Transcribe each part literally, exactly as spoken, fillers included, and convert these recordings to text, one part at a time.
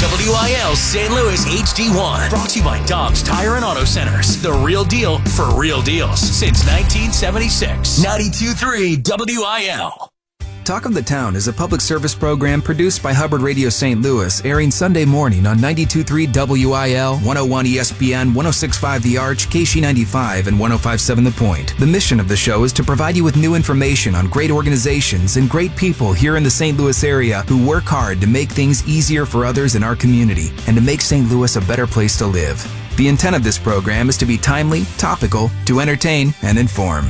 W I L Saint Louis H D one. Brought to you by Dobbs Tire and Auto Centers. The real deal for real deals since nineteen seventy-six. ninety-two point three W I L. Talk of the Town is a public service program produced by Hubbard Radio Saint Louis, airing Sunday morning on ninety-two point three W I L, one oh one E S P N, one oh six point five The Arch, K S H E ninety-five, and one oh five point seven The Point. The mission of the show is to provide you with new information on great organizations and great people here in the Saint Louis area who work hard to make things easier for others in our community and to make Saint Louis a better place to live. The intent of this program is to be timely, topical, to entertain, and inform.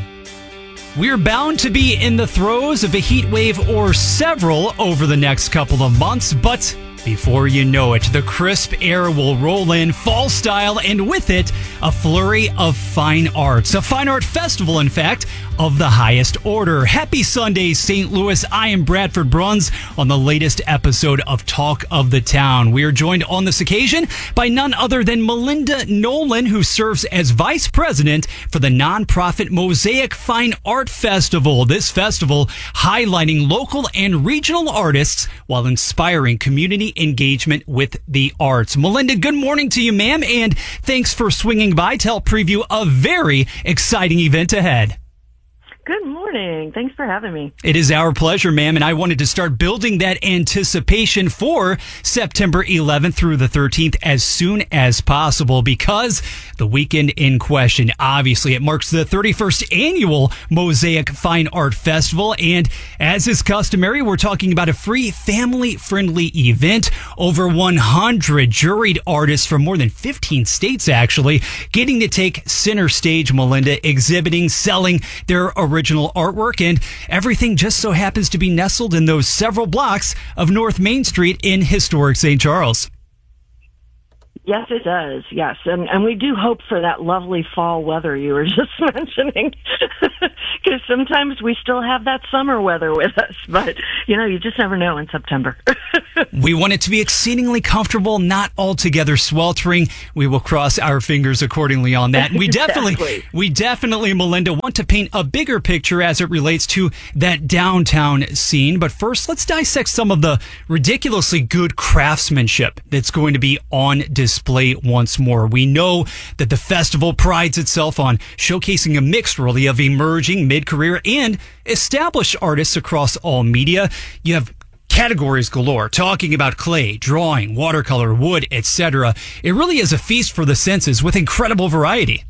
We're bound to be in the throes of a heat wave or several over the next couple of months, but before you know it, the crisp air will roll in, fall style, and with it, a flurry of fine arts. A fine art festival, in fact, of the highest order. Happy Sunday, Saint Louis. I am Bradford Bruns on the latest episode of Talk of the Town. We are joined on this occasion by none other than Melinda Nolan, who serves as vice president for the nonprofit Mosaic Fine Art Festival. This festival highlighting local and regional artists while inspiring community engagement with the arts. Melinda, good morning to you, ma'am, and thanks for swinging by to help preview a very exciting event ahead. Good morning. Thanks for having me. It is our pleasure, ma'am, and I wanted to start building that anticipation for September eleventh through the thirteenth as soon as possible because the weekend in question, obviously, it marks the thirty-first annual Mosaic Fine Art Festival, and as is customary, we're talking about a free, family-friendly event. Over one hundred juried artists from more than fifteen states, actually, getting to take center stage, Melinda, exhibiting, selling their original artwork, and everything just so happens to be nestled in those several blocks of North Main Street in historic Saint Charles. Yes, it does. Yes. And and we do hope for that lovely fall weather you were just mentioning, because sometimes we still have that summer weather with us. But, you know, you just never know in September. We want it to be exceedingly comfortable, not altogether sweltering. We will cross our fingers accordingly on that. We definitely, Exactly. we definitely, Melinda, want to paint a bigger picture as it relates to that downtown scene. But first, let's dissect some of the ridiculously good craftsmanship that's going to be on display. Display once more. We know that the festival prides itself on showcasing a mix really of emerging, mid-career, and established artists across all media. You have categories galore, talking about clay, drawing, watercolor, wood, et cetera. It really is a feast for the senses with incredible variety.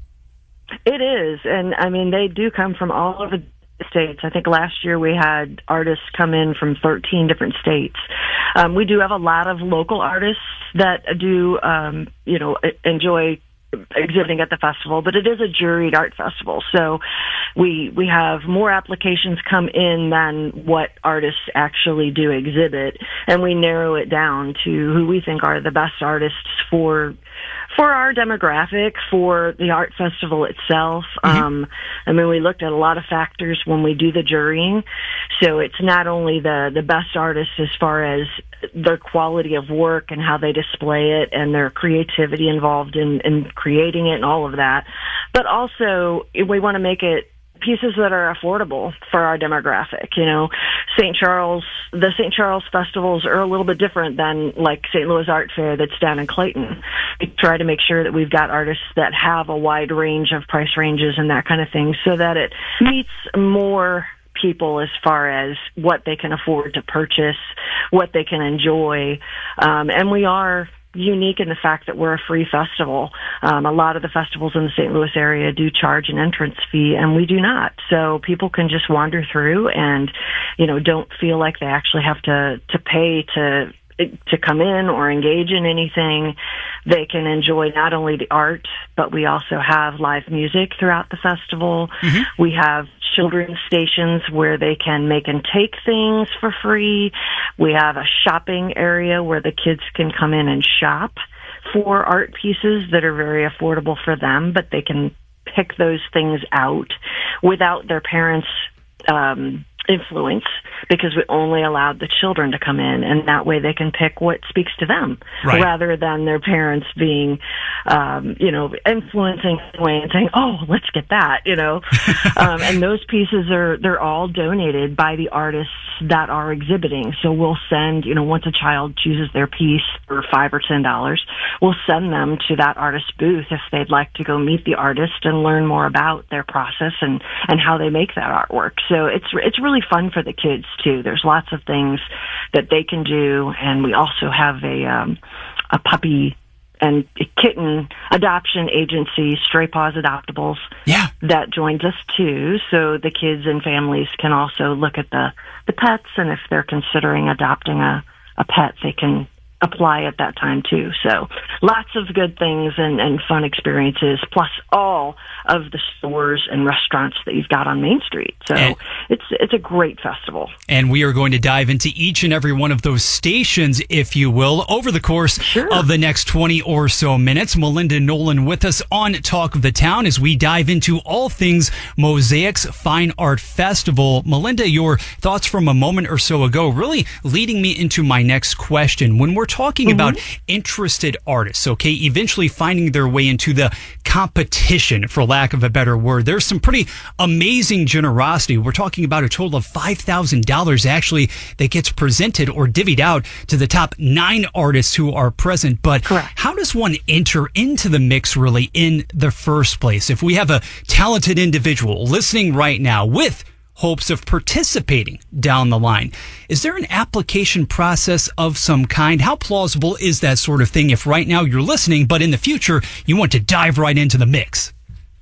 It is. And, I mean, they do come from all over the states. I think last year we had artists come in from thirteen different states. Um, we do have a lot of local artists that do, um, you know, enjoy exhibiting at the festival, but it is a juried art festival. So we we have more applications come in than what artists actually do exhibit, and we narrow it down to who we think are the best artists for for our demographic, for the art festival itself. Mm-hmm. Um, I mean, we looked at a lot of factors when we do the jurying. So it's not only the, the best artists as far as their quality of work and how they display it and their creativity involved in, in creating it and all of that, but also we want to make it pieces that are affordable for our demographic. You know, Saint Charles, the Saint Charles festivals are a little bit different than like Saint Louis Art Fair that's down in Clayton. We try to make sure that we've got artists that have a wide range of price ranges and that kind of thing so that it meets more people as far as what they can afford to purchase, what they can enjoy. Um, and we are unique in the fact that we're a free festival. Um, a lot of the festivals in the Saint Louis area do charge an entrance fee, and we do not. So people can just wander through and, you know, don't feel like they actually have to, to pay to to come in or engage in anything. They can enjoy not only the art, but we also have live music throughout the festival. Mm-hmm. We have children's stations where they can make and take things for free. We have a shopping area where the kids can come in and shop for art pieces that are very affordable for them, but they can pick those things out without their parents um, influence, because we only allowed the children to come in, and that way they can pick what speaks to them, right, rather than their parents being, um, you know, influencing and saying, "Oh, let's get that," you know. um, and those pieces are they're all donated by the artists that are exhibiting. So we'll send, you know, once a child chooses their piece for five or ten dollars, we'll send them to that artist booth if they'd like to go meet the artist and learn more about their process and and how they make that artwork. So it's it's really fun for the kids too. There's lots of things that they can do, and we also have a um, a puppy and kitten adoption agency, Stray Paws Adoptables, yeah, that joins us too. So the kids and families can also look at the the pets, and if they're considering adopting a a pet, they can apply at that time too. So lots of good things and, and fun experiences, plus all of the stores and restaurants that you've got on Main Street. So and, it's it's a great festival. And we are going to dive into each and every one of those stations, if you will, over the course sure. of the next twenty or so minutes. Melinda Nolan with us on Talk of the Town as we dive into all things Mosaics Fine Art Festival. Melinda, your thoughts from a moment or so ago really leading me into my next question. When we're talking mm-hmm. about interested artists, okay, eventually finding their way into the competition, for lack of a better word, there's some pretty amazing generosity. We're talking about a total of five thousand dollars actually that gets presented or divvied out to the top nine artists who are present. But correct. How does one enter into the mix really in the first place? If we have a talented individual listening right now with hopes of participating down the line, is there an application process of some kind? How plausible is that sort of thing if right now you're listening, but in the future you want to dive right into the mix?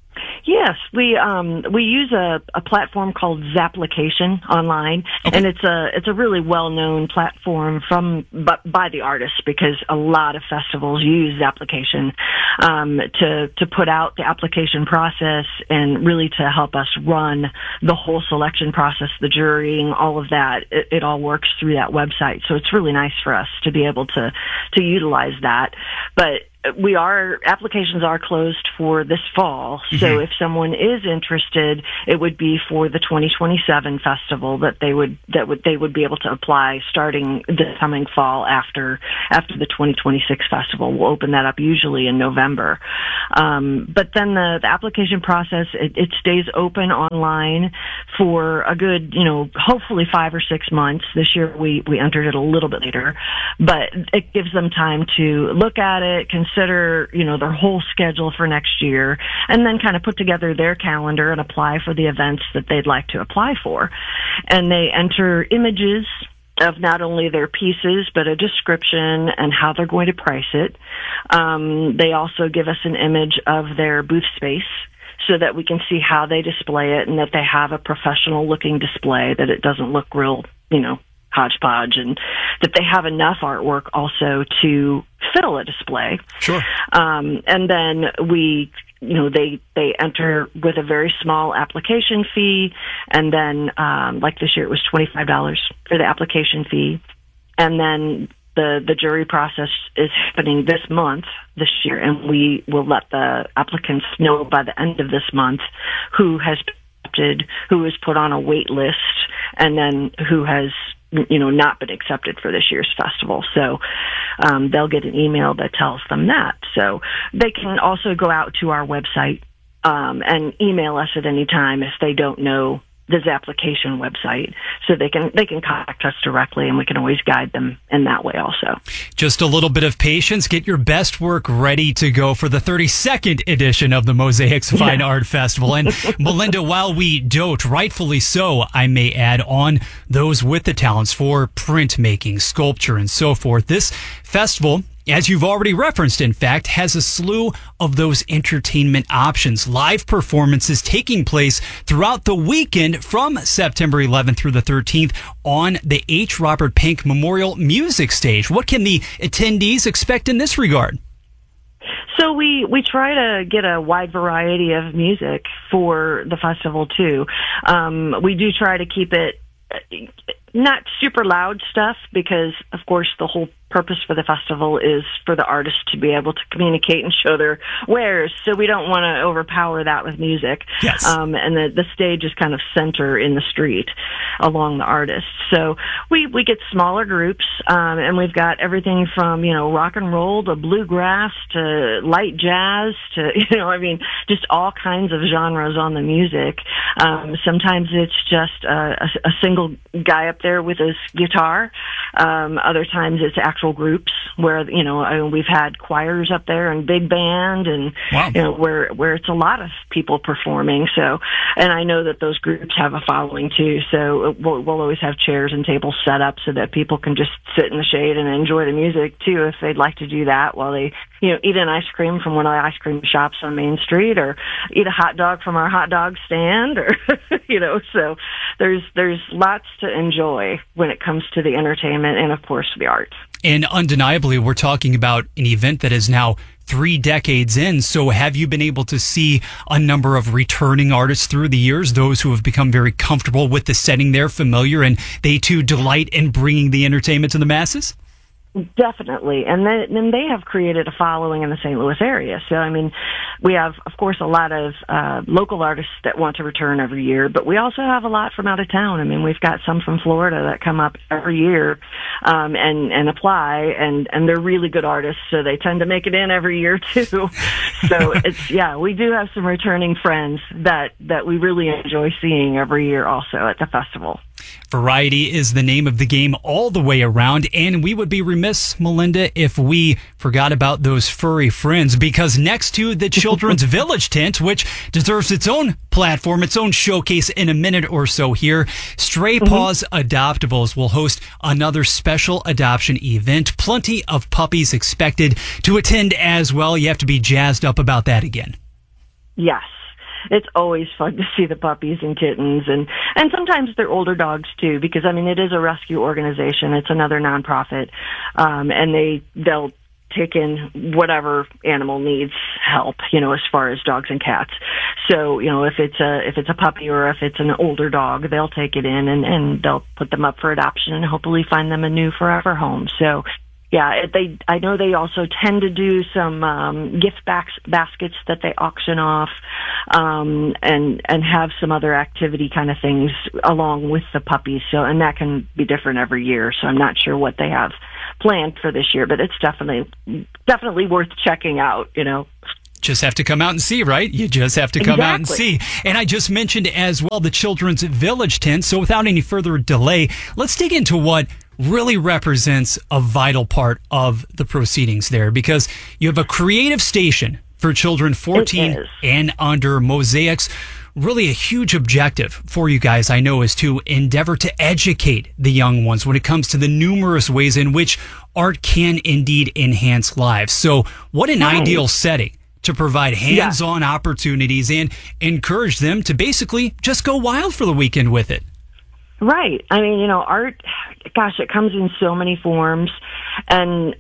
Yes, we um, we use a, a platform called Zapplication online, okay. and it's a it's a really well known platform from but by the artists, because a lot of festivals use Zapplication um, to to put out the application process and really to help us run the whole selection process, the jurying, all of that. It, it all works through that website, so it's really nice for us to be able to to utilize that, but. We are, applications are closed for this fall. So mm-hmm. if someone is interested, it would be for the twenty twenty-seven festival that they would, that would, they would be able to apply starting this coming fall after, after the twenty twenty-six festival. We'll open that up usually in November. Um, but then the, the application process, it, it stays open online for a good, you know, hopefully five or six months. This year we, we entered it a little bit later, but it gives them time to look at it, consider, you know, their whole schedule for next year, and then kind of put together their calendar and apply for the events that they'd like to apply for. And they enter images of not only their pieces, but a description and how they're going to price it. Um, they also give us an image of their booth space so that we can see how they display it and that they have a professional looking display, that it doesn't look real, you know, hodgepodge, and that they have enough artwork also to fill a display. Sure. Um, and then we, you know, they, they enter with a very small application fee. And then, um, like this year, it was twenty-five dollars for the application fee. And then the, the jury process is happening this month, this year, and we will let the applicants know by the end of this month who has accepted, who is put on a wait list, and then who has, you know, not been accepted for this year's festival. So um, they'll get an email that tells them that. So they can also go out to our website um, and email us at any time if they don't know this application website, so they can they can contact us directly, and we can always guide them in that way also. Just a little bit of patience. Get your best work ready to go for the thirty-second edition of the Mosaics Fine yeah. Art Festival. And Melinda, while we dote, rightfully so, I may add, on those with the talents for printmaking, sculpture, and so forth, this festival, as you've already referenced, in fact, has a slew of those entertainment options. Live performances taking place throughout the weekend from September eleventh through the thirteenth on the H. Robert Pank Memorial Music Stage. What can the attendees expect in this regard? So we, we try to get a wide variety of music for the festival, too. Um, we do try to keep it not super loud stuff, because, of course, the whole purpose for the festival is for the artists to be able to communicate and show their wares. So we don't want to overpower that with music. Yes. Um, and the, the stage is kind of center in the street along the artists. So we, we get smaller groups, um, and we've got everything from, you know, rock and roll to bluegrass to light jazz to, you know, I mean, just all kinds of genres on the music. Um, sometimes it's just a, a, a single guy up there with his guitar. Um, other times it's actual groups where, you know, I mean, we've had choirs up there and big band and, wow. you know, where, where it's a lot of people performing. So, and I know that those groups have a following too. So we'll, we'll always have chairs and tables set up so that people can just sit in the shade and enjoy the music too, if they'd like to do that while they, you know, eat an ice cream from one of the ice cream shops on Main Street, or eat a hot dog from our hot dog stand, or, you know, so there's, there's lots to enjoy when it comes to the entertainment and, of course, the art. And undeniably, we're talking about an event that is now three decades in. So have you been able to see a number of returning artists through the years, those who have become very comfortable with the setting there, familiar, and they too delight in bringing the entertainment to the masses? Definitely. And then, then they have created a following in the Saint Louis area. So, I mean, we have, of course, a lot of uh, local artists that want to return every year, but we also have a lot from out of town. I mean, we've got some from Florida that come up every year um, and, and apply, and, and they're really good artists, so they tend to make it in every year, too. So, it's, yeah, we do have some returning friends that, that we really enjoy seeing every year also at the festival. Variety is the name of the game all the way around, and we would be remiss, Melinda, if we forgot about those furry friends, because next to the Children's Village tent, which deserves its own platform, its own showcase in a minute or so here, Stray Paws mm-hmm. Adoptables will host another special adoption event. Plenty of puppies expected to attend as well. You have to be jazzed up about that again. Yes. It's always fun to see the puppies and kittens, and, and sometimes they're older dogs too, because I mean, it is a rescue organization. It's another nonprofit. Um, and they, they'll take in whatever animal needs help, you know, as far as dogs and cats. So, you know, if it's a, if it's a puppy or if it's an older dog, they'll take it in and, and they'll put them up for adoption and hopefully find them a new forever home. So, yeah, they. I know they also tend to do some um, gift bas- baskets that they auction off, um, and and have some other activity kind of things along with the puppies. So, and that can be different every year. So, I'm not sure what they have planned for this year, but it's definitely definitely worth checking out. You know. Just have to come out and see, right? You just have to come exactly. out and see. And I just mentioned as well the Children's Village tent. So without any further delay, let's dig into what really represents a vital part of the proceedings there, because you have a creative station for children fourteen and under. Mosaics, really a huge objective for you guys, I know, is to endeavor to educate the young ones when it comes to the numerous ways in which art can indeed enhance lives. So what an right. ideal setting to provide hands-on yeah. opportunities and encourage them to basically just go wild for the weekend with it. Right. I mean, you know, art, gosh, it comes in so many forms, and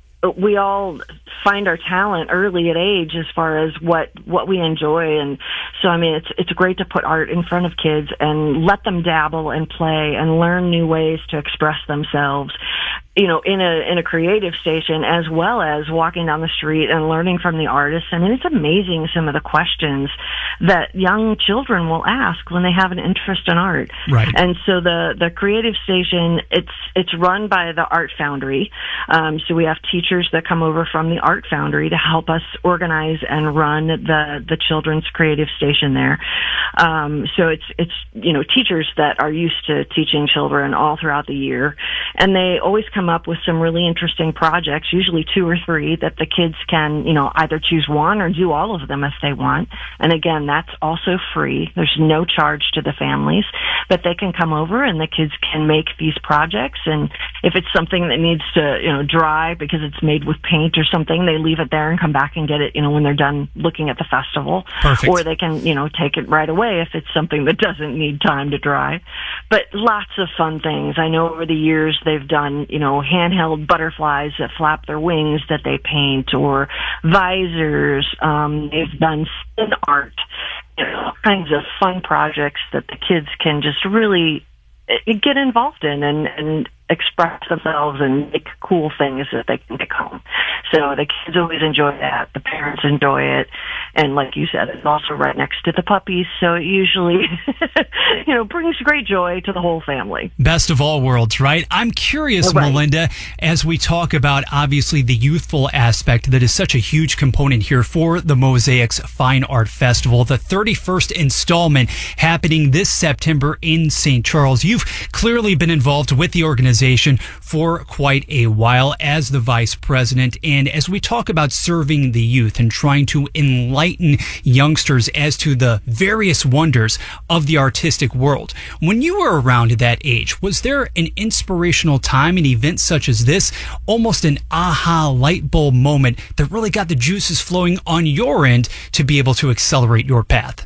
we all find our talent early at age as far as what, what we enjoy. And so, I mean, it's, it's great to put art in front of kids and let them dabble and play and learn new ways to express themselves, you know, in a, in a creative station, as well as walking down the street and learning from the artists. I mean, it's amazing some of the questions that young children will ask when they have an interest in art. Right. And so the, the creative station, it's, it's run by the Art Foundry. Um, so we have teachers that come over from the Art Foundry to help us organize and run the, the children's creative station there. Um, so it's, it's, you know, teachers that are used to teaching children all throughout the year. And they always come up with some really interesting projects, usually two or three, that the kids can, you know, either choose one or do all of them if they want. And again, that's also free. There's no charge to the families, but they can come over and the kids can make these projects. And if it's something that needs to, you know, dry because it's made with paint or something, they leave it there and come back and get it, you know, when they're done looking at the festival. Perfect. Or they can, you know, take it right away if it's something that doesn't need time to dry. But lots of fun things. I know over the years they've done, you know, handheld butterflies that flap their wings that they paint, or visors. Um, they've done spin art, you know, all kinds of fun projects that the kids can just really get involved in and, and express themselves and make cool things that they can take home. So the kids always enjoy that. The parents enjoy it. And like you said, it's also right next to the puppies. So it usually, you know, brings great joy to the whole family. Best of all worlds, right? I'm curious, Right. Melinda, as we talk about obviously the youthful aspect that is such a huge component here for the Mosaics Fine Art Festival, the thirty-first installment happening this September in Saint Charles. You've clearly been involved with the organization for quite a while as the vice president. And as we talk about serving the youth and trying to enlighten youngsters as to the various wonders of the artistic world, when you were around that age, was there an inspirational time, an event such as this, almost an aha light bulb moment that really got the juices flowing on your end to be able to accelerate your path?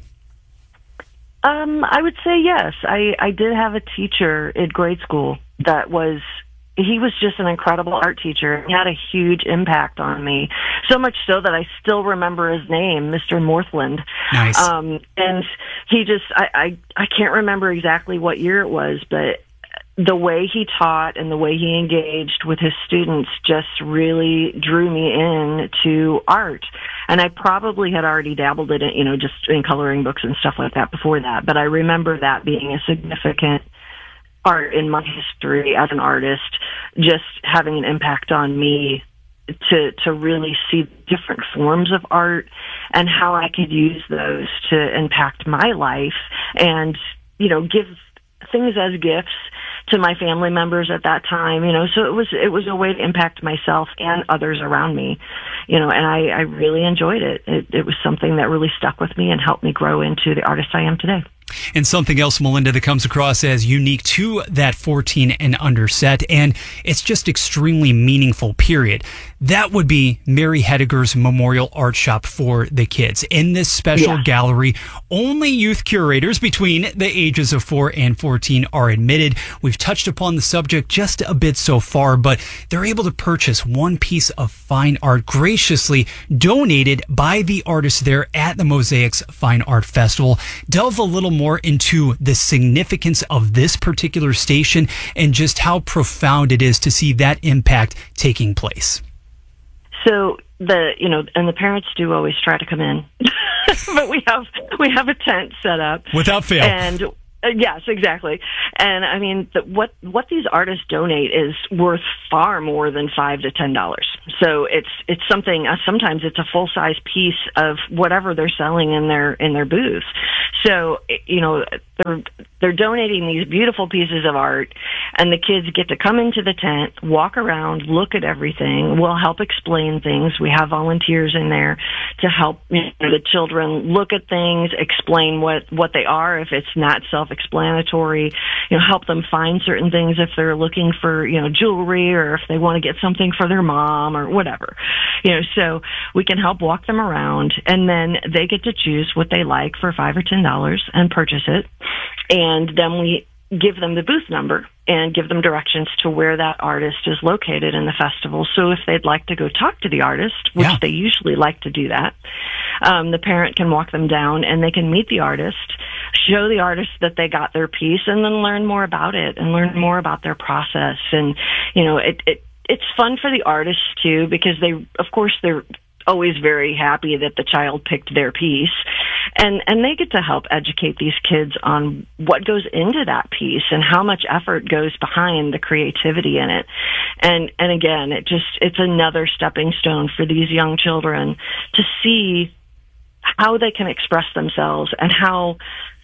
Um, I would say yes. I, I did have a teacher in grade school that was, he was just an incredible art teacher. He had a huge impact on me, so much so that I still remember his name, Mister Northland. Nice. Um, and he just, I, I, I can't remember exactly what year it was, but the way he taught and the way he engaged with his students just really drew me in to art. And I probably had already dabbled in it, you know, just in coloring books and stuff like that before that. But I remember that being a significant part in my history as an artist, just having an impact on me to to really see different forms of art and how I could use those to impact my life and, you know, give things as gifts to my family members at that time, you know, so it was, it was a way to impact myself and others around me, you know, and I, I really enjoyed it. it. It was something that really stuck with me and helped me grow into the artist I am today. And something else, Melinda, that comes across as unique to that fourteen and under set, and it's just extremely meaningful, period. That would be Mary Hediger's Memorial Art Shop for the kids. In this special Yeah. gallery, only youth curators between the ages of four and fourteen are admitted. We've touched upon the subject just a bit so far, but they're able to purchase one piece of fine art graciously donated by the artists there at the Mosaics Fine Art Festival. Delve a little more into the significance of this particular station and just how profound it is to see that impact taking place. So the, you know, and the parents do always try to come in, but we have, we have a tent set up. Without fail. And uh, yes, exactly. And I mean, the, what, what these artists donate is worth far more than five to ten dollars. So it's, it's something, uh, sometimes it's a full size piece of whatever they're selling in their, in their booth. So, you know, they're, they're donating these beautiful pieces of art, and the kids get to come into the tent, walk around, look at everything. We'll help explain things. We have volunteers in there to help, you know, the children look at things, explain what, what they are if it's not self-explanatory, you know, help them find certain things if they're looking for, you know, jewelry, or if they want to get something for their mom or whatever. You know, so we can help walk them around, and then they get to choose what they like for five or ten dollars and purchase it. And then we give them the booth number and give them directions to where that artist is located in the festival. So if they'd like to go talk to the artist, which Yeah. they usually like to do that, um, the parent can walk them down and they can meet the artist, show the artist that they got their piece, and then learn more about it and learn more about their process. And, you know, it, it it's fun for the artists too, because they, of course, they're always very happy that the child picked their piece, and and they get to help educate these kids on what goes into that piece and how much effort goes behind the creativity in it. And and again, it just it's another stepping stone for these young children to see how they can express themselves and how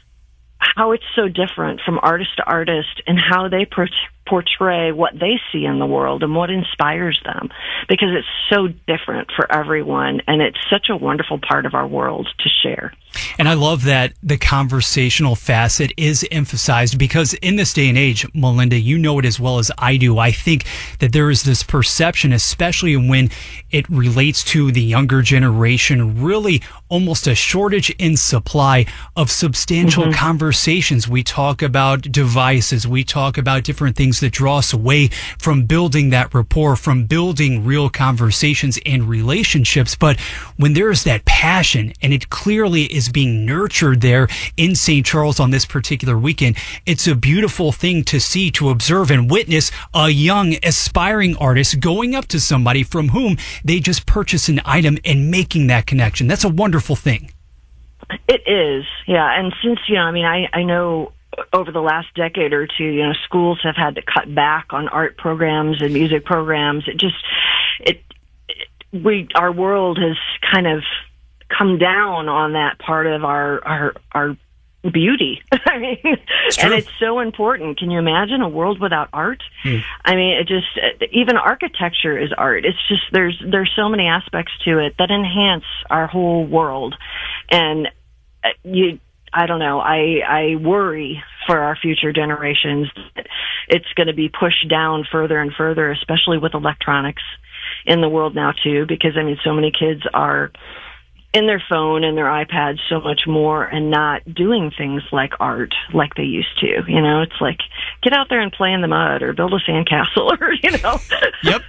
how it's so different from artist to artist, and how they per- portray what they see in the world and what inspires them, because it's so different for everyone, and it's such a wonderful part of our world to share. And I love that the conversational facet is emphasized, because in this day and age, Melinda, you know it as well as I do. I think that there is this perception, especially when it relates to the younger generation, really almost a shortage in supply of substantial mm-hmm. conversations. We talk about devices. We talk about different things that draw us away from building that rapport, from building real conversations and relationships. But when there is that passion, and it clearly is is being nurtured there in Saint Charles on this particular weekend. It's a beautiful thing to see, to observe and witness a young aspiring artist going up to somebody from whom they just purchased an item and making that connection. That's a wonderful thing. It is, yeah. And since, you know, I mean, I, I know over the last decade or two, you know, schools have had to cut back on art programs and music programs. It just, it, it we, our world has kind of come down on that part of our, our, our beauty. I mean, it's and it's so important. Can you imagine a world without art? Hmm. I mean, it just, even architecture is art. It's just, there's, there's so many aspects to it that enhance our whole world. And you, I don't know, I, I worry for our future generations that it's going to be pushed down further and further, especially with electronics in the world now too, because I mean, so many kids are in their phone and their iPads so much more and not doing things like art like they used to. You know, it's like, get out there and play in the mud or build a sandcastle or, you know, yep.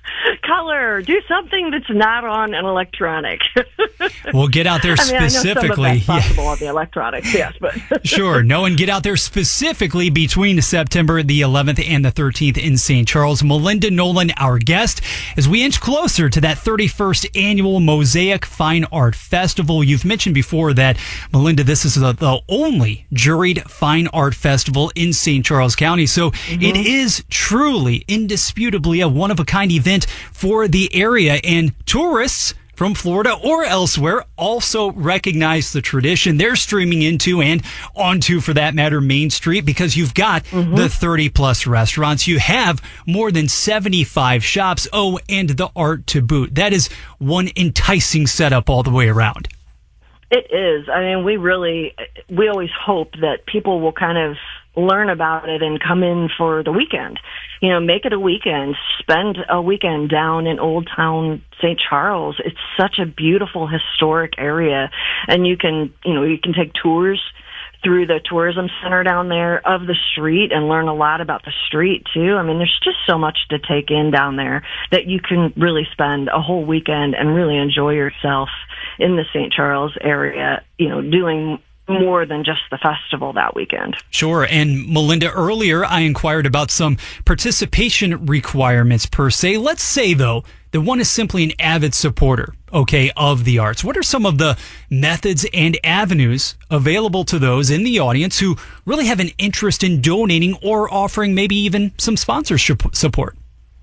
color, do something that's not on an electronic. Well, get out there I mean, specifically. I know some of that's possible on the electronics, yes, but sure. No, and get out there specifically between September the eleventh and the thirteenth in Saint Charles. Melinda Nolan, our guest, as we inch closer to that thirty-first annual Mosaic Fine Art Festival. You've mentioned before that, Melinda, this is the, the only juried fine art festival in Saint Charles County. So mm-hmm. it is truly, indisputably a one-of-a-kind event for the area, and tourists from Florida or elsewhere also recognize the tradition. They're streaming into and onto, for that matter, Main Street, because you've got mm-hmm. the thirty plus restaurants. You have more than seventy-five shops. Oh, and the art to boot. That is one enticing setup all the way around. It is. I mean, we really, we always hope that people will kind of learn about it and come in for the weekend. You know, make it a weekend. Spend a weekend down in Old Town Saint Charles. It's such a beautiful historic area, and you can, you know, you can take tours through the tourism center down there of the street and learn a lot about the street too. I mean, there's just so much to take in down there that you can really spend a whole weekend and really enjoy yourself in the Saint Charles area, you know, doing more than just the festival that weekend. Sure. And Melinda, earlier I inquired about some participation requirements per se. Let's say, though, that one is simply an avid supporter, okay, of the arts. What are some of the methods and avenues available to those in the audience who really have an interest in donating or offering maybe even some sponsorship support?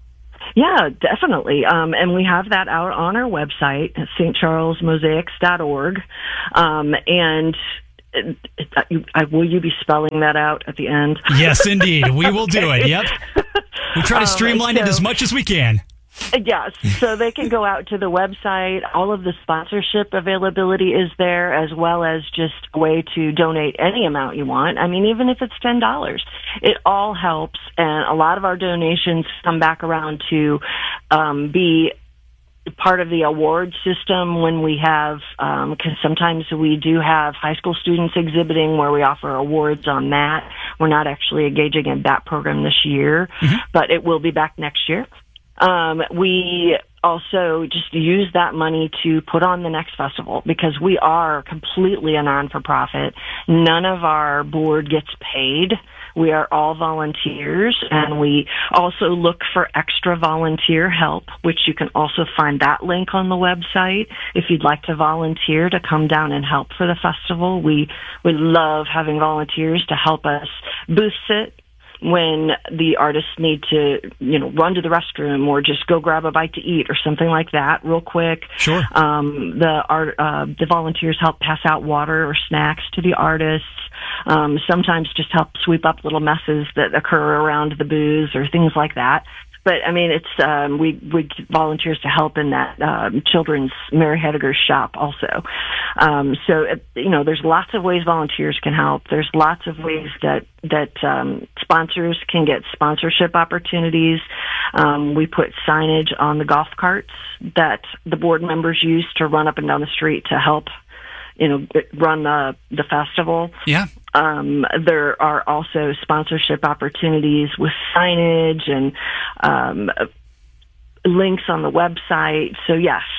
Yeah, definitely. Um, and we have that out on our website, s t charles mosaics dot org. Um, and It, it, I, will you be spelling that out at the end? Yes, indeed. We will do it. Yep. We try to streamline um, so, it as much as we can. Yes. So they can go out to the website. All of the sponsorship availability is there, as well as just a way to donate any amount you want. I mean, even if it's ten dollars, it all helps. And a lot of our donations come back around to um, be part of the award system when we have, um, because sometimes we do have high school students exhibiting where we offer awards on that. We're not actually engaging in that program this year, mm-hmm. but it will be back next year. Um, we also just use that money to put on the next festival because we are completely a non-for-profit. None of our board gets paid. We are all volunteers, and we also look for extra volunteer help, which you can also find that link on the website. If you'd like to volunteer to come down and help for the festival, we, we love having volunteers to help us booth sit when the artists need to, you know, run to the restroom or just go grab a bite to eat or something like that real quick. Sure. Um, the art, uh, the volunteers help pass out water or snacks to the artists. Um, sometimes just help sweep up little messes that occur around the booths or things like that. But I mean, it's um, we we get volunteers to help in that um, children's Mary Hedegar's shop also. Um, so it, you know, there's lots of ways volunteers can help. There's lots of ways that that um, sponsors can get sponsorship opportunities. Um, we put signage on the golf carts that the board members use to run up and down the street to help, you know, run the the festival. Yeah. Um, there are also sponsorship opportunities with signage and um, links on the website. So yes,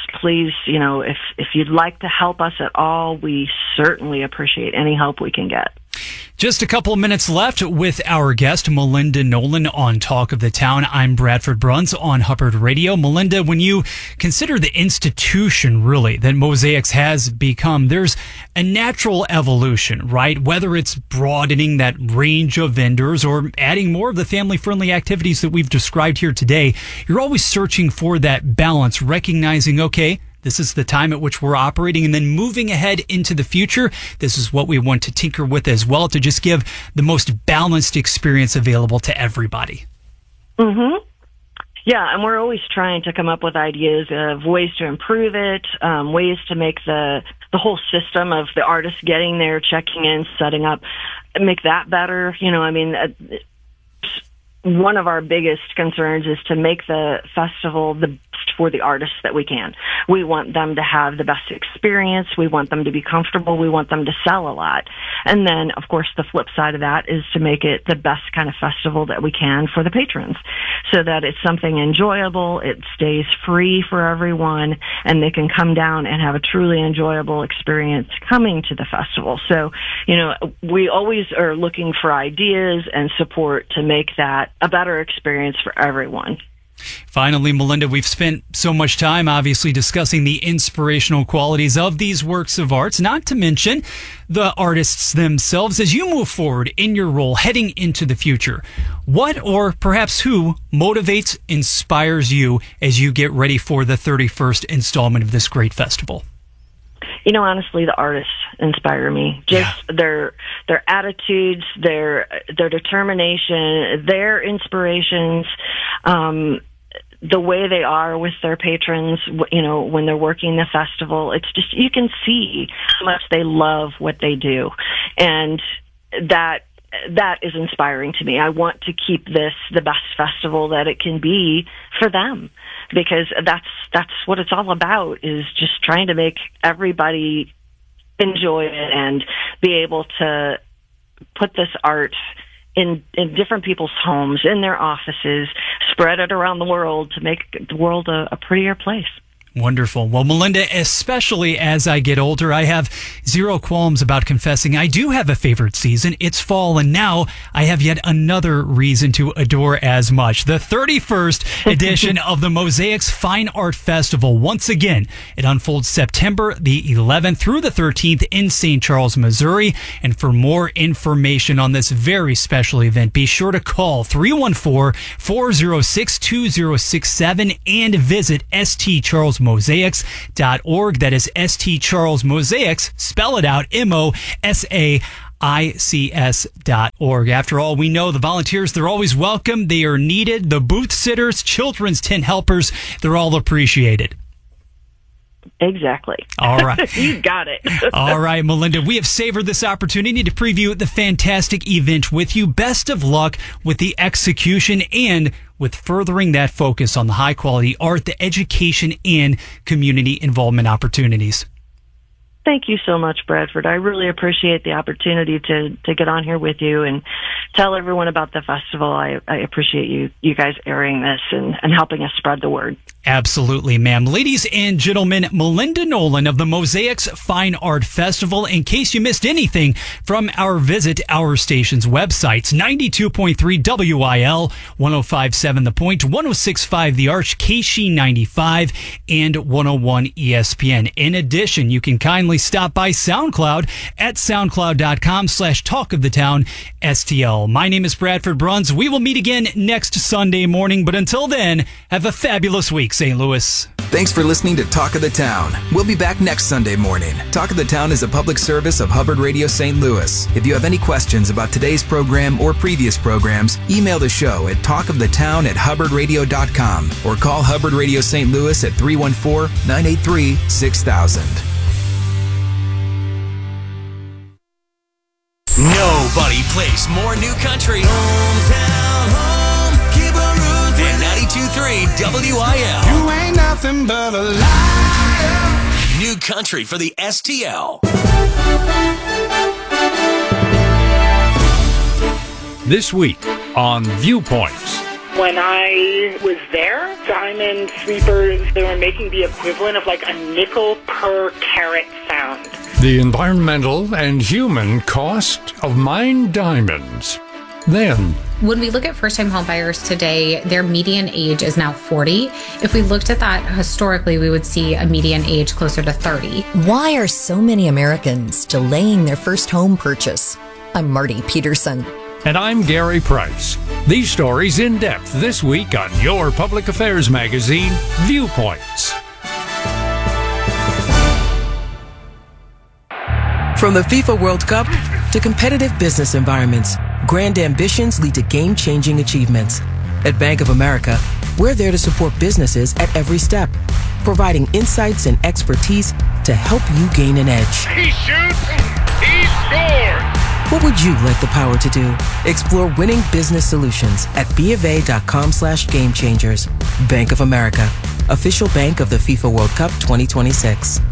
please, you know, if, if you'd like to help us at all, we certainly appreciate any help we can get. Just a couple of minutes left with our guest, Melinda Nolan, on Talk of the Town. I'm Bradford Bruns on Hubbard Radio. Melinda, when you consider the institution, really, that Mosaics has become, there's a natural evolution, right? Whether it's broadening that range of vendors or adding more of the family-friendly activities that we've described here today, you're always searching for that balance, recognizing, okay, this is the time at which we're operating, and then moving ahead into the future. This is what we want to tinker with as well, to just give the most balanced experience available to everybody. Mm-hmm. Yeah, and we're always trying to come up with ideas of ways to improve it, um, ways to make the the whole system of the artists getting there, checking in, setting up, make that better. You know, I mean, uh, one of our biggest concerns is to make the festival the best for the artists that we can. We want them to have the best experience. We want them to be comfortable. We want them to sell a lot. And then, of course, the flip side of that is to make it the best kind of festival that we can for the patrons, so that it's something enjoyable, it stays free for everyone, and they can come down and have a truly enjoyable experience coming to the festival. So, you know, we always are looking for ideas and support to make that a better experience for everyone. Finally, Melinda, we've spent so much time obviously discussing the inspirational qualities of these works of arts, not to mention the artists themselves. As you move forward in your role heading into the future, what or perhaps who motivates, inspires you as you get ready for the thirty-first installment of this great festival? You know, honestly, the artists inspire me. Just yeah. their their attitudes, their their determination, their inspirations, um, the way they are with their patrons, you know, when they're working the festival. It's just, you can see how much they love what they do. And that that is inspiring to me. I want to keep this the best festival that it can be for them, because that's that's what it's all about, is just trying to make everybody enjoy it and be able to put this art in in different people's homes, in their offices, spread it around the world to make the world a, a prettier place. Wonderful. Well, Melinda, especially as I get older, I have zero qualms about confessing I do have a favorite season. It's fall, and now I have yet another reason to adore as much. The thirty-first edition of the Mosaics Fine Art Festival. Once again, it unfolds September the eleventh through the thirteenth in Saint Charles, Missouri. And for more information on this very special event, be sure to call three one four, four oh six, two oh six seven and visit S T Charles Mosaics dot org. That is S T Charles Mosaics, spell it out, M O S A I C S dot org. After all, we know the volunteers, they're always welcome. They are needed. The booth sitters, children's tent helpers, they're all appreciated. Exactly. All right. You got it. All right, Melinda, we have savored this opportunity to preview the fantastic event with you. Best of luck with the execution and with furthering that focus on the high quality art, the education, and community involvement opportunities. Thank you so much, Bradford. I really appreciate the opportunity to, to get on here with you and tell everyone about the festival. I, I appreciate you you guys airing this and, and helping us spread the word. Absolutely, ma'am. Ladies and gentlemen, Melinda Nolan of the Mosaics Fine Art Festival. In case you missed anything from our visit, our station's websites, ninety-two point three W I L, one oh five point seven The Point, one oh six point five The Arch, K S H E ninety-five, and one oh one E S P N. In addition, you can kindly stop by SoundCloud at soundcloud.com slash talk of the town STL. My name is Bradford Bruns. We will meet again next Sunday morning, but until then, have a fabulous week, Saint Louis. Thanks for listening to Talk of the Town. We'll be back next Sunday morning. Talk of the Town is a public service of Hubbard Radio Saint Louis. If you have any questions about today's program or previous programs, email the show at talkofthetown at hubbard radio dot com or call Hubbard Radio Saint Louis at three one four, nine eight three, six thousand. Nobody plays more new country Hometown home, keep a roots than ninety-two point three W I L. You ain't nothing but a liar. New country for the S T L. This week on Viewpoints. When I was there, diamond sweepers, they were making the equivalent of like a nickel per carat found. The environmental and human cost of mined diamonds. Then, when we look at first-time home buyers today, their median age is now forty. If we looked at that historically, we would see a median age closer to thirty. Why are so many Americans delaying their first home purchase? I'm Marty Peterson. And I'm Gary Price. These stories in depth this week on your public affairs magazine, Viewpoints. From the FIFA World Cup to competitive business environments, grand ambitions lead to game-changing achievements. At Bank of America, we're there to support businesses at every step, providing insights and expertise to help you gain an edge. He shoots, he scores! What would you like the power to do? Explore winning business solutions at BofA.com slash game changers. Bank of America, official bank of the FIFA World Cup twenty twenty-six.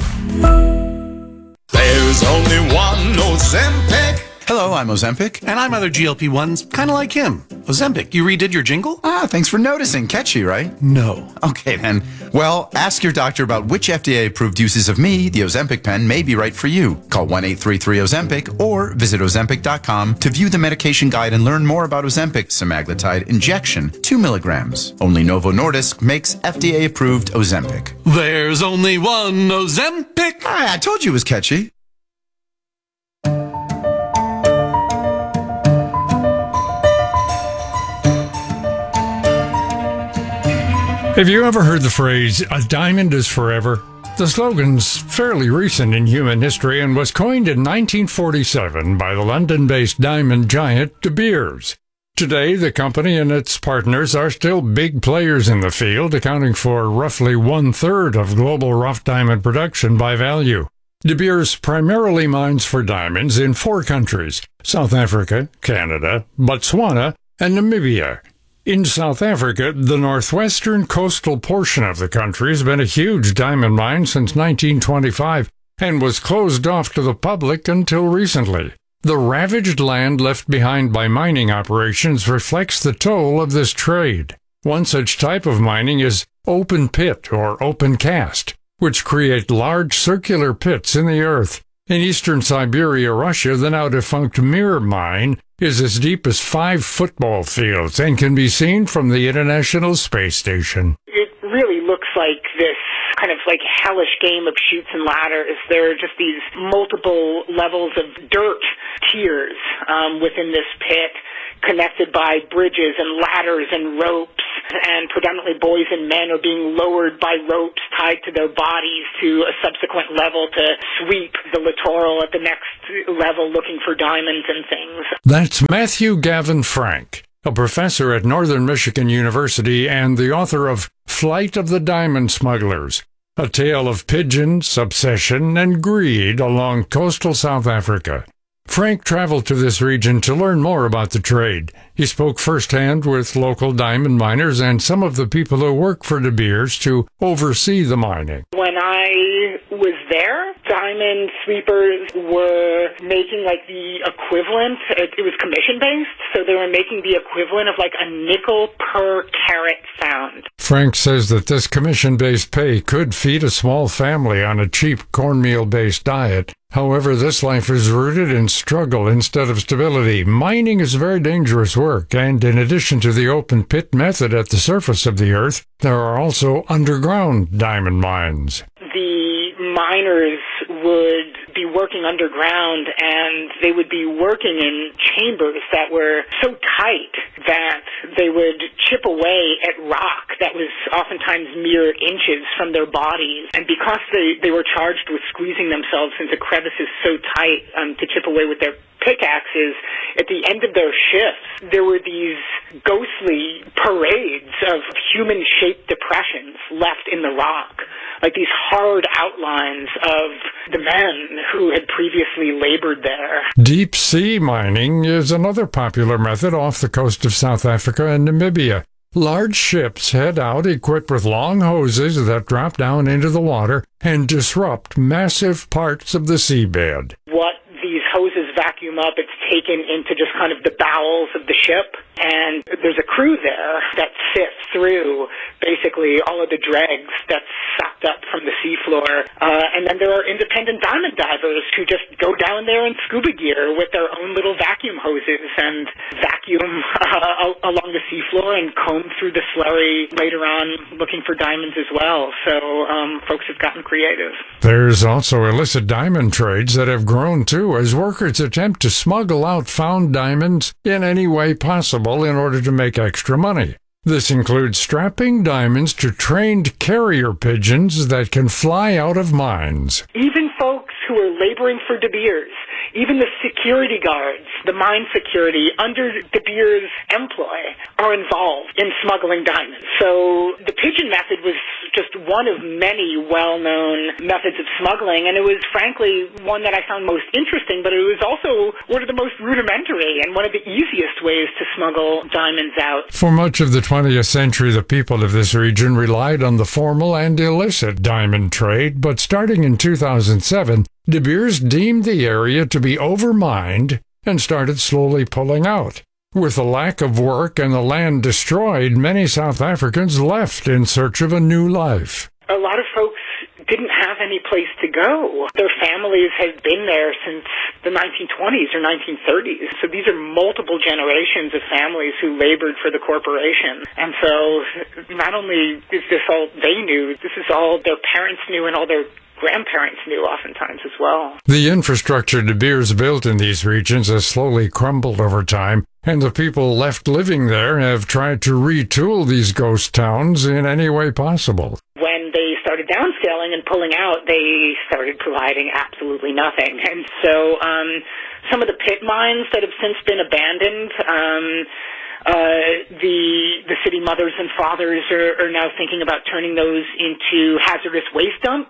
There's only one Ozempic. Hello, I'm Ozempic. And I'm other G L P ones, kind of like him. Ozempic, you redid your jingle? Ah, thanks for noticing. Catchy, right? No. Okay, then. Well, ask your doctor about which F D A-approved uses of me, the Ozempic pen, may be right for you. Call one eight three three Ozempic or visit Ozempic dot com to view the medication guide and learn more about Ozempic semaglutide injection, two milligrams. Only Novo Nordisk makes F D A-approved Ozempic. There's only one Ozempic. Ah, I told you it was catchy. Have you ever heard the phrase, a diamond is forever? The slogan's fairly recent in human history and was coined in nineteen forty-seven by the London-based diamond giant De Beers. Today, the company and its partners are still big players in the field, accounting for roughly one-third of global rough diamond production by value. De Beers primarily mines for diamonds in four countries: South Africa, Canada, Botswana, and Namibia. In South Africa, the northwestern coastal portion of the country has been a huge diamond mine since nineteen twenty-five and was closed off to the public until recently. The ravaged land left behind by mining operations reflects the toll of this trade. One such type of mining is open pit or open cast, which create large circular pits in the earth. In eastern Siberia, Russia, the now-defunct Mir mine is as deep as five football fields and can be seen from the International Space Station. It really looks like this kind of like hellish game of chutes and ladders. There are just these multiple levels of dirt tiers um, within this pit, connected by bridges and ladders and ropes, and predominantly boys and men are being lowered by ropes tied to their bodies to a subsequent level to sweep the littoral at the next level looking for diamonds and things. That's Matthew Gavin Frank, a professor at Northern Michigan University and the author of Flight of the Diamond Smugglers, a tale of pigeons, obsession, and greed along coastal South Africa. Frank traveled to this region to learn more about the trade. He spoke firsthand with local diamond miners and some of the people who work for De Beers to oversee the mining. When I was there, diamond sweepers were making like the equivalent, it, it was commission-based, so they were making the equivalent of like a nickel per carat found. Frank says that this commission-based pay could feed a small family on a cheap cornmeal-based diet. However, this life is rooted in struggle instead of stability. Mining is very dangerous work, and in addition to the open pit method at the surface of the earth, there are also underground diamond mines. The miners would be working underground, and they would be working in chambers that were so tight that they would chip away at rock that was oftentimes mere inches from their bodies. And because they, they were charged with squeezing themselves into crevices so tight um, to chip away with their pickaxes, at the end of their shifts, there were these ghostly parades of human-shaped depressions left in the rock, like these hard outlines of the men who had previously labored there. Deep sea mining is another popular method off the coast of South Africa and Namibia. Large ships head out equipped with long hoses that drop down into the water and disrupt massive parts of the seabed. What these hoses vacuum vacuum up. It's taken into just kind of the bowels of the ship, and there's a crew there that sifts through basically all of the dregs that's sucked up from the seafloor. Uh, and then there are independent diamond divers who just go down there in scuba gear with their own little vacuum hoses and vacuum uh, along the seafloor and comb through the slurry later on looking for diamonds as well. So um, folks have gotten creative. There's also illicit diamond trades that have grown too as workers attempt to smuggle out found diamonds in any way possible in order to make extra money. This includes strapping diamonds to trained carrier pigeons that can fly out of mines. Even folks who are laboring for De Beers, even the security guards, the mine security under De Beers' employ are involved in smuggling diamonds. So the pigeon method was just one of many well-known methods of smuggling, and it was frankly one that I found most interesting, but it was also one of the most rudimentary and one of the easiest ways to smuggle diamonds out. For much of the twentieth century, the people of this region relied on the formal and illicit diamond trade, but starting in two thousand seven, De Beers deemed the area to be overmined and started slowly pulling out. With the lack of work and the land destroyed, many South Africans left in search of a new life. A lot of folks didn't have any place to go. Their families had been there since the nineteen twenties or nineteen thirties. So these are multiple generations of families who labored for the corporation. And so not only is this all they knew, this is all their parents knew and all their grandparents knew oftentimes as well. The infrastructure De Beers built in these regions has slowly crumbled over time, and the people left living there have tried to retool these ghost towns in any way possible. When they started downscaling and pulling out, they started providing absolutely nothing. And so um, some of the pit mines that have since been abandoned, um, Uh, the the city mothers and fathers are, are now thinking about turning those into hazardous waste dumps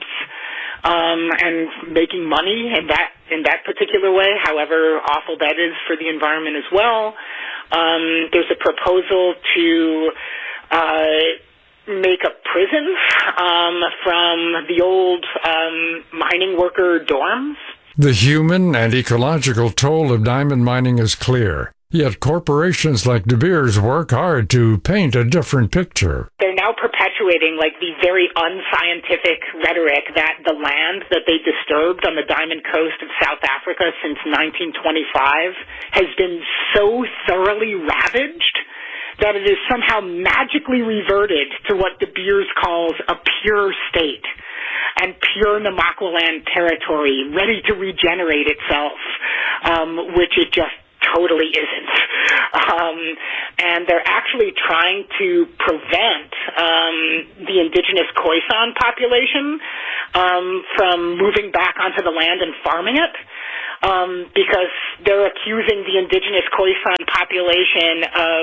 um, and making money in that in that particular way, however awful that is for the environment as well. Um, there's a proposal to uh, make a prison um, from the old um, mining worker dorms. The human and ecological toll of diamond mining is clear. Yet corporations like De Beers work hard to paint a different picture. They're now perpetuating like the very unscientific rhetoric that the land that they disturbed on the Diamond Coast of South Africa since nineteen twenty-five has been so thoroughly ravaged that it is somehow magically reverted to what De Beers calls a pure state and pure Namaqualand territory, ready to regenerate itself, um, which it just totally isn't. Um, and they're actually trying to prevent um, the indigenous Khoisan population um, from moving back onto the land and farming it um, because they're accusing the indigenous Khoisan population of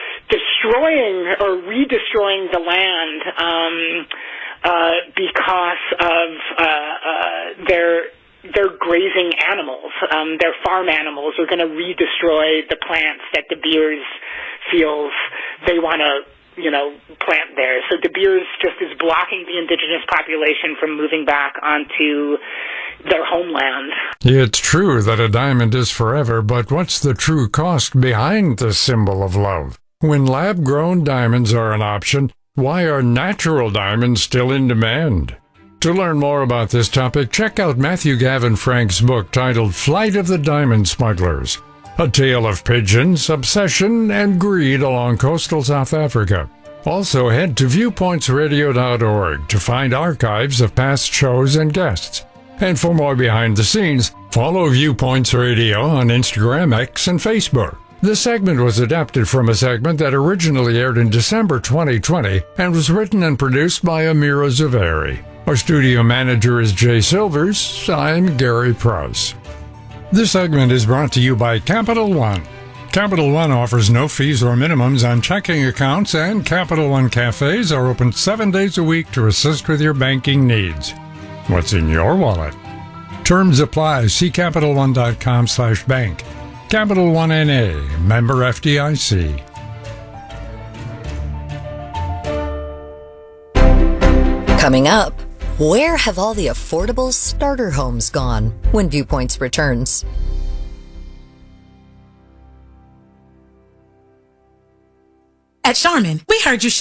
destroying or redestroying the land um, uh, because of uh, uh, their They're grazing animals. Um, their farm animals are going to re-destroy the plants that De Beers feels they want to, you know, plant there. So De Beers just is blocking the indigenous population from moving back onto their homeland. It's true that a diamond is forever, but what's the true cost behind the symbol of love? When lab-grown diamonds are an option, why are natural diamonds still in demand? To learn more about this topic, check out Matthew Gavin Frank's book titled Flight of the Diamond Smugglers, a tale of pigeons, obsession, and greed along coastal South Africa. Also, head to viewpoints radio dot org to find archives of past shows and guests. And for more behind the scenes, follow Viewpoints Radio on Instagram, X, and Facebook. This segment was adapted from a segment that originally aired in December twenty twenty and was written and produced by Amira Zaveri. Our studio manager is Jay Silvers. I'm Gary Price. This segment is brought to you by Capital One. Capital One offers no fees or minimums on checking accounts, and Capital One cafes are open seven days a week to assist with your banking needs. What's in your wallet? Terms apply. See Capital One dot com slash bank. Capital One N A, member F D I C. Coming up, where have all the affordable starter homes gone when Viewpoints returns? At Charmin, we heard you